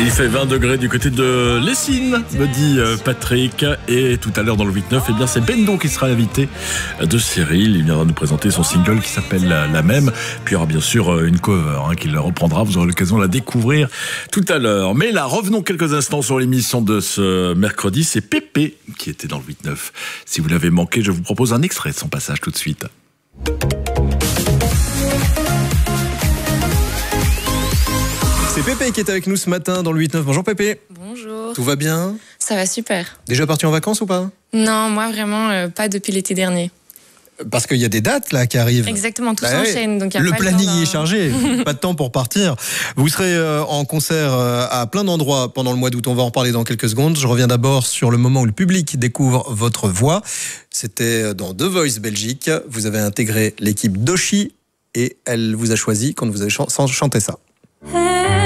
Il fait 20 degrés du côté de Lessines, me dit Patrick. Et tout à l'heure dans le 8-9, eh bien c'est Bendo qui sera l'invité de Cyril. Il viendra nous présenter son single qui s'appelle La Même. Puis il y aura bien sûr une cover qu'il reprendra. Vous aurez l'occasion de la découvrir tout à l'heure. Mais là, revenons quelques instants sur l'émission de ce mercredi. C'est Pépé qui était dans le 8-9. Si vous l'avez manqué, je vous propose un extrait de son passage tout de suite. C'est Pépé qui est avec nous ce matin dans le 8-9. Bonjour Pépé. Bonjour. Tout va bien? Ça va super. Déjà parti en vacances ou pas? Non, moi vraiment pas depuis l'été dernier. Parce qu'il y a des dates là qui arrivent. Exactement, tout s'enchaîne. Donc le planning est chargé, pas de temps pour partir. Vous serez en concert à plein d'endroits pendant le mois d'août. On va en reparler dans quelques secondes. Je reviens d'abord sur le moment où le public découvre votre voix. C'était dans The Voice Belgique. Vous avez intégré l'équipe d'Oshi et elle vous a choisi quand vous avez chanté ça. Hey.